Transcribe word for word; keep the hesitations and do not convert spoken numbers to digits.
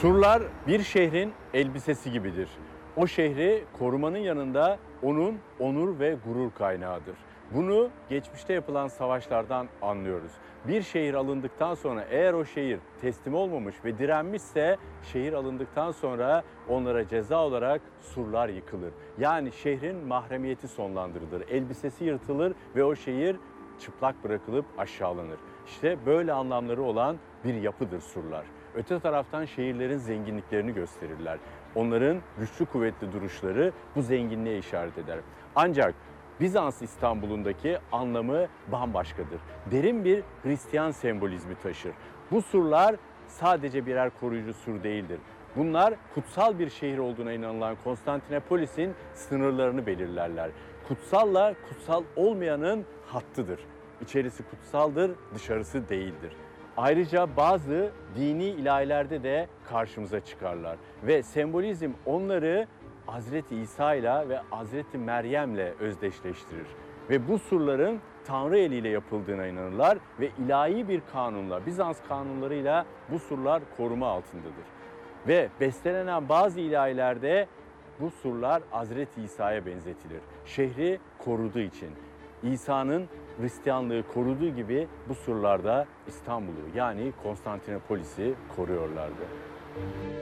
Surlar bir şehrin elbisesi gibidir. O şehri korumanın yanında onun onur ve gurur kaynağıdır. Bunu geçmişte yapılan savaşlardan anlıyoruz. Bir şehir alındıktan sonra eğer o şehir teslim olmamış ve direnmişse şehir alındıktan sonra onlara ceza olarak surlar yıkılır. Yani şehrin mahremiyeti sonlandırılır, elbisesi yırtılır ve o şehir çıplak bırakılıp aşağılanır. İşte böyle anlamları olan bir yapıdır surlar. Öte taraftan şehirlerin zenginliklerini gösterirler. Onların güçlü kuvvetli duruşları bu zenginliğe işaret eder. Ancak Bizans İstanbul'undaki anlamı bambaşkadır. Derin bir Hristiyan sembolizmi taşır. Bu surlar sadece birer koruyucu sur değildir. Bunlar kutsal bir şehir olduğuna inanılan Konstantinopolis'in sınırlarını belirlerler. Kutsalla kutsal olmayanın hattıdır. İçerisi kutsaldır, dışarısı değildir. Ayrıca bazı dini ilahilerde de karşımıza çıkarlar ve sembolizm onları Hazreti İsa ile ve Hazreti Meryem'le özdeşleştirir. Ve bu surların Tanrı eliyle yapıldığına inanırlar ve ilahi bir kanunla, Bizans kanunlarıyla bu surlar koruma altındadır. Ve bestelenen bazı ilahilerde bu surlar Hazreti İsa'ya benzetilir. Şehri koruduğu için. İsa'nın Hristiyanlığı koruduğu gibi bu surlarda İstanbul'u yani Konstantinopolis'i koruyorlardı.